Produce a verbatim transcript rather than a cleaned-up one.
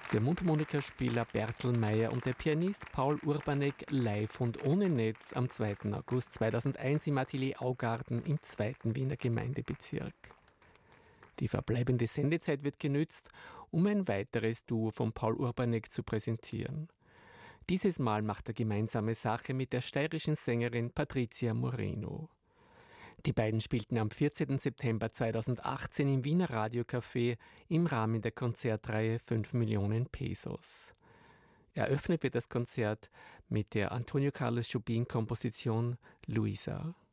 Der Mundharmonikaspieler Bertel Meyer und der Pianist Paul Urbanek live und ohne Netz am zweiten August zweitausendeins im Atelier Augarten im zweiten Wiener Gemeindebezirk. Die verbleibende Sendezeit wird genützt, um ein weiteres Duo von Paul Urbanek zu präsentieren. Dieses Mal macht er gemeinsame Sache mit der steirischen Sängerin Patricia Moreno. Die beiden spielten am vierzehnten September zweitausendachtzehn im Wiener Radiocafé im Rahmen der Konzertreihe fünf Millionen Pesos. Eröffnet wird das Konzert mit der Antonio Carlos Jobim-Komposition Luisa.